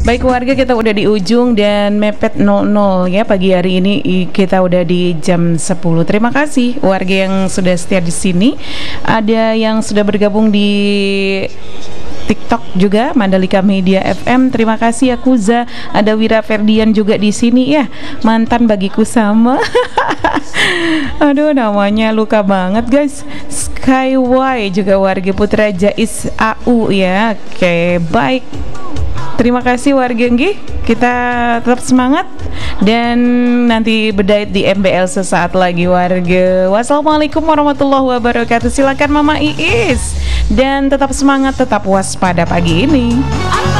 Baik warga, kita udah di ujung dan mepet 00 ya pagi hari ini, kita udah di jam 10. Terima kasih warga yang sudah setia di sini. Ada yang sudah bergabung di TikTok juga, Mandalika Media FM. Terima kasih ya Kuza. Ada Wira Ferdian juga di sini ya. Mantan bagiku sama. Aduh, namanya luka banget guys. Skyway juga warga Putra Jais AU ya. Oke, baik. Terima kasih warga nggih. Kita tetap semangat dan nanti berdait di MBL sesaat lagi warga. Wassalamualaikum warahmatullahi wabarakatuh. Silakan Mama Iis dan tetap semangat, tetap waspada pagi ini.